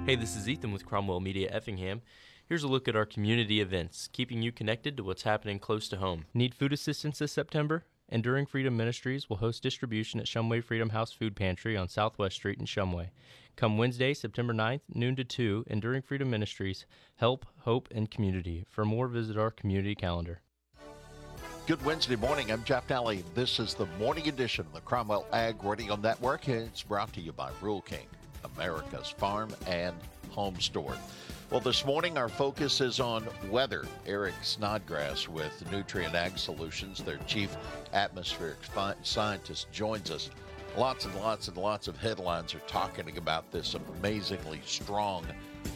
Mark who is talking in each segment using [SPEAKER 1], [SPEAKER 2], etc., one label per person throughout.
[SPEAKER 1] Hey, this is Ethan with Cromwell Media Effingham. Here's a look at our community events, keeping you connected to what's happening close to home. Need food assistance this September? Enduring Freedom Ministries will host distribution at Shumway Freedom House Food Pantry on Southwest Street in Shumway. Come Wednesday, September 9th, noon to 2, Enduring Freedom Ministries, Help, Hope, and Community. For more, visit our community calendar.
[SPEAKER 2] Good Wednesday morning. I'm Jeff Nally. This is the morning edition of the Cromwell Ag Radio Network. It's brought to you by Rural King, America's farm and home store. Well, this morning our focus is on weather. Eric Snodgrass with Nutrient Ag Solutions, their chief atmospheric scientist, joins us. Lots and lots of headlines are talking about this amazingly strong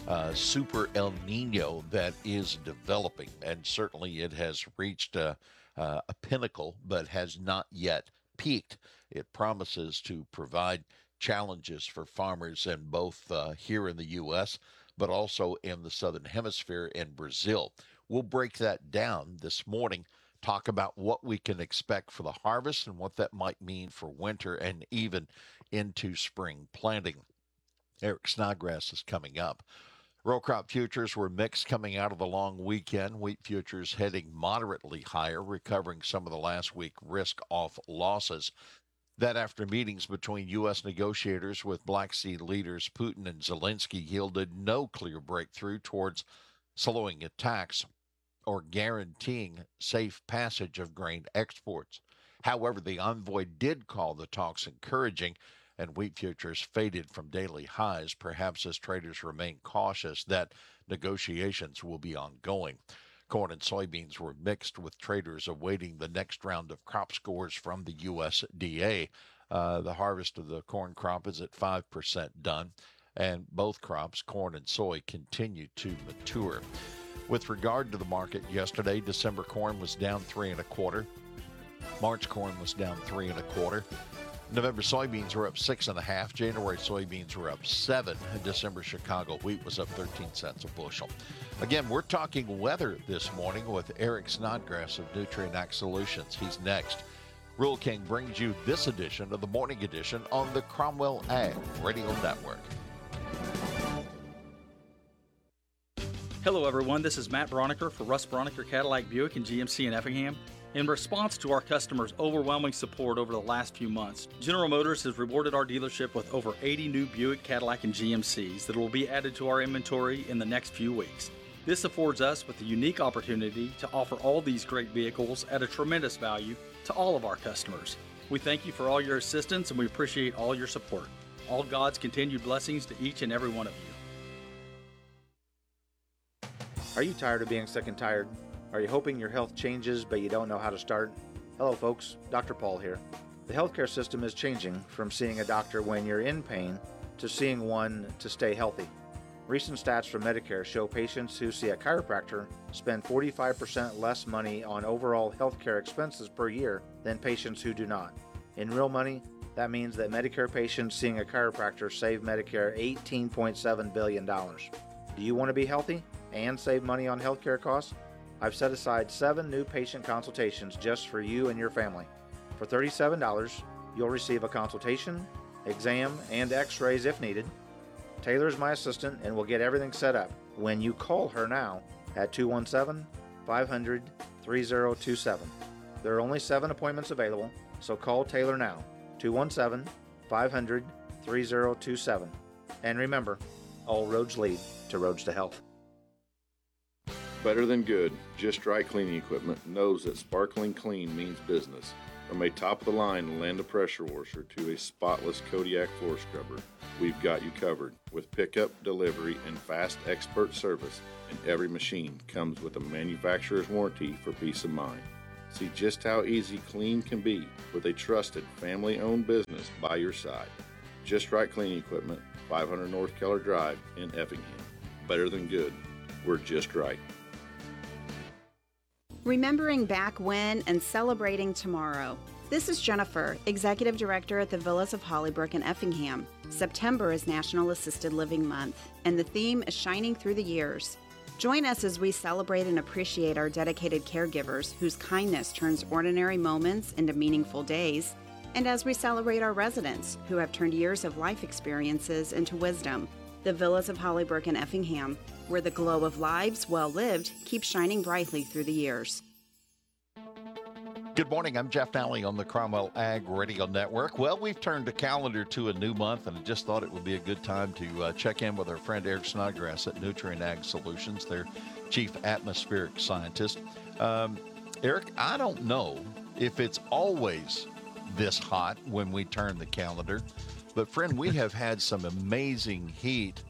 [SPEAKER 2] super El Nino that is developing, and certainly it has reached a pinnacle but has not yet peaked. It promises to provide challenges for farmers in both here in the U.S., but also in the Southern Hemisphere in Brazil. We'll break that down this morning, talk about what we can expect for the harvest and what that might mean for winter and even into spring planting. Eric Snodgrass is coming up. Row crop futures were mixed coming out of the long weekend. Wheat futures heading moderately higher, recovering some of the last week risk-off losses. That after meetings between U.S. negotiators with Black Sea leaders Putin and Zelensky yielded no clear breakthrough towards slowing attacks or guaranteeing safe passage of grain exports. However, the envoy did call the talks encouraging, and wheat futures faded from daily highs, perhaps as traders remain cautious that negotiations will be ongoing. Corn and soybeans were mixed, with traders awaiting the next round of crop scores from the USDA. The harvest of the corn crop is at 5% done, and both crops, corn and soy, continue to mature. With regard to the market yesterday, December corn was down 3 1/4. March corn was down 3 1/4. November soybeans were up 6.5. January soybeans were up 7. December Chicago wheat was up 13 cents a bushel. Again, we're talking weather this morning with Eric Snodgrass of Nutrient Ag Solutions. He's next. Rural King brings you this edition of the morning edition on the Cromwell Ag Radio Network.
[SPEAKER 3] Hello, everyone. This is Matt Broniker for Russ Broniker Cadillac Buick and GMC in Effingham. In response to our customers' overwhelming support over the last few months, General Motors has rewarded our dealership with over 80 new Buick, Cadillac, and GMCs that will be added to our inventory in the next few weeks. This affords us with the unique opportunity to offer all these great vehicles at a tremendous value to all of our customers. We thank you for all your assistance, and we appreciate all your support. All God's continued blessings to each and every one of you.
[SPEAKER 4] Are you tired of being sick and tired? Are you hoping your health changes but you don't know how to start? Hello folks, Dr. Paul here. The healthcare system is changing from seeing a doctor when you're in pain to seeing one to stay healthy. Recent stats from Medicare show patients who see a chiropractor spend 45% less money on overall healthcare expenses per year than patients who do not. In real money, that means that Medicare patients seeing a chiropractor save Medicare $18.7 billion. Do you want to be healthy and save money on healthcare costs? I've set aside 7 new patient consultations just for you and your family. For $37, you'll receive a consultation, exam, and x-rays if needed. Taylor's my assistant and will get everything set up when you call her now at 217-500-3027. There are only 7 appointments available, so call Taylor now, 217-500-3027. And remember, all roads lead to Roads to Health.
[SPEAKER 5] Better than good, Just Right Cleaning Equipment knows that sparkling clean means business. From a top-of-the-line Landa pressure washer to a spotless Kodiak floor scrubber, we've got you covered. With pickup, delivery, and fast expert service, and every machine comes with a manufacturer's warranty for peace of mind. See just how easy clean can be with a trusted family-owned business by your side. Just Right Cleaning Equipment, 500 North Keller Drive in Effingham. Better than good, we're just right.
[SPEAKER 6] Remembering back when and celebrating tomorrow. This is Jennifer, Executive Director at the Villas of Hollybrook in Effingham. September is National Assisted Living Month, and the theme is Shining Through the Years. Join us as we celebrate and appreciate our dedicated caregivers whose kindness turns ordinary moments into meaningful days, and as we celebrate our residents who have turned years of life experiences into wisdom. The Villas of Hollybrook and Effingham, where the glow of lives well lived keeps shining brightly through the years.
[SPEAKER 2] Good morning. I'm Jeff Nally on the Cromwell Ag Radio Network. Well, we've turned the calendar to a new month, and I just thought it would be a good time to check in with our friend Eric Snodgrass at Nutrient Ag Solutions, their chief atmospheric scientist. Eric, I don't know if it's always this hot when we turn the calendar, but friend, we have had some amazing heat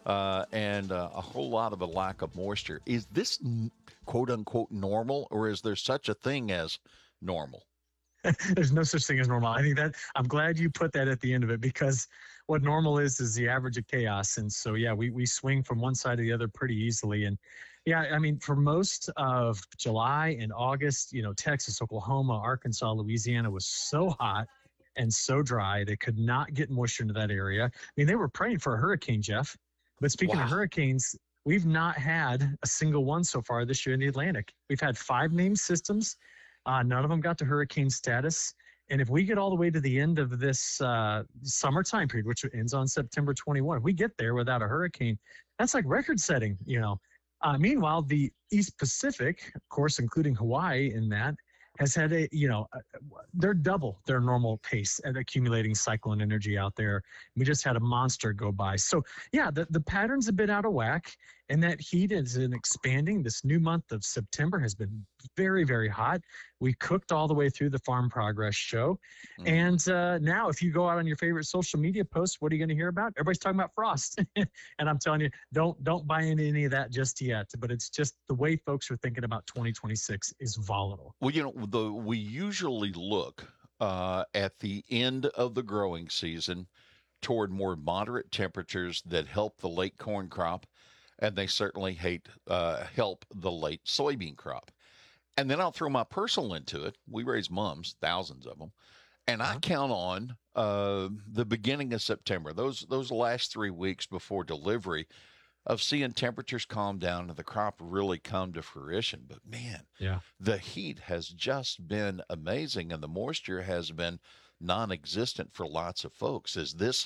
[SPEAKER 2] and a whole lot of a lack of moisture. Is this quote unquote normal, or is there such a thing as normal?
[SPEAKER 7] There's no such thing as normal. I think that I'm glad you put that at the end of it, because what normal is the average of chaos. And so, yeah, we swing from one side to the other pretty easily. And yeah, I mean, for most of July and August, Texas, Oklahoma, Arkansas, Louisiana was so hot and so dry, they could not get moisture into that area. I mean, they were praying for a hurricane, Jeff. But speaking of hurricanes, we've not had a single one so far this year in the Atlantic. We've had 5 named systems. None of them got to hurricane status. And if we get all the way to the end of this summer time period, which ends on September 21, if we get there without a hurricane, that's like record setting, Meanwhile, the East Pacific, of course, including Hawaii in that, has had they're double their normal pace at accumulating cyclone energy out there. We just had a monster go by. So yeah, the pattern's a bit out of whack, and that heat is expanding. This new month of September has been very, very hot. We cooked all the way through the Farm Progress show. And now if you go out on your favorite social media posts, what are you going to hear about? Everybody's talking about frost. And I'm telling you, don't buy into any of that just yet. But it's just the way folks are thinking about 2026 is volatile.
[SPEAKER 2] Well, we usually look at the end of the growing season toward more moderate temperatures that help the late corn crop, and they certainly help the late soybean crop. And then I'll throw my personal into it. We raise mums, thousands of them, and I count on the beginning of September, those last 3 weeks before delivery, of seeing temperatures calm down and the crop really come to fruition. But man, the heat has just been amazing, and the moisture has been non-existent for lots of folks. Is this,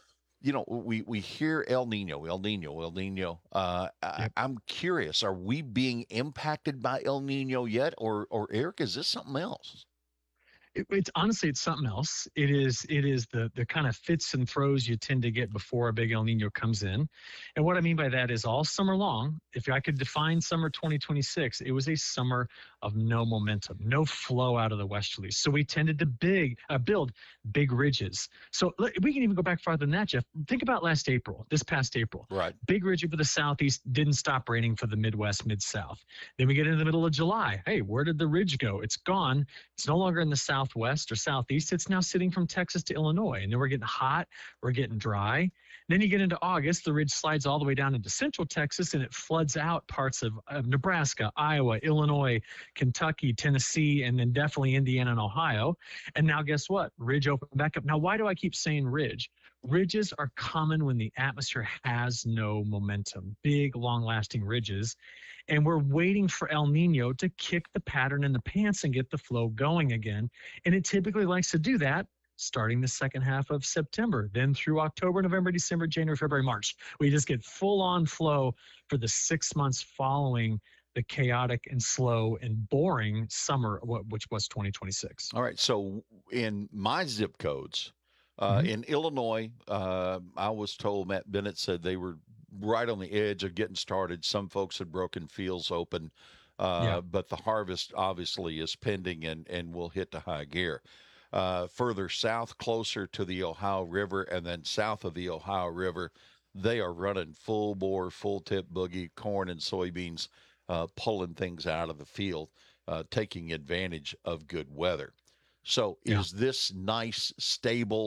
[SPEAKER 2] we hear El Nino. I'm curious, are we being impacted by El Nino yet, or Eric, is this something else?
[SPEAKER 7] It's honestly, it's something else. It is the kind of fits and throws you tend to get before a big El Nino comes in. And what I mean by that is all summer long, if I could define summer 2026, it was a summer of no momentum, no flow out of the westerlies. So we tended to build big ridges. So we can even go back farther than that, Jeff. Think about this past April.
[SPEAKER 2] Right. Big
[SPEAKER 7] ridge over the southeast, didn't stop raining for the Midwest, Mid-South. Then we get into the middle of July. Hey, where did the ridge go? It's gone. It's no longer in the southwest or southeast. It's now sitting from Texas to Illinois. And then we're getting hot. We're getting dry. Then you get into August, the ridge slides all the way down into central Texas, and it floods out parts of Nebraska, Iowa, Illinois, Kentucky, Tennessee, and then definitely Indiana and Ohio. And now guess what? Ridge opened back up. Now, why do I keep saying ridge? Ridges are common when the atmosphere has no momentum, big, long-lasting ridges. And we're waiting for El Nino to kick the pattern in the pants and get the flow going again. And it typically likes to do that starting the second half of September, then through October, November, December, January, February, March. We just get full-on flow for the 6 months following the chaotic and slow and boring summer, which was 2026.
[SPEAKER 2] All right. So in my zip codes, in Illinois, I was told, Matt Bennett said they were right on the edge of getting started. Some folks had broken fields open, but the harvest obviously is pending and will hit to high gear. Further south, closer to the Ohio River, and then south of the Ohio River, they are running full bore, full tip boogie, corn and soybeans, pulling things out of the field, taking advantage of good weather. So is this nice, stable